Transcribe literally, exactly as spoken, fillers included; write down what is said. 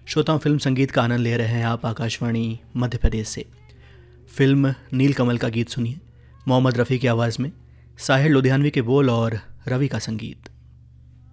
श्रोताओं, फिल्म संगीत का आनंद ले रहे हैं आप आकाशवाणी मध्य प्रदेश से। फिल्म नीलकमल का गीत सुनिए, मोहम्मद रफ़ी की आवाज़ में, साहिर लुधियानवी के बोल और रवि का संगीत।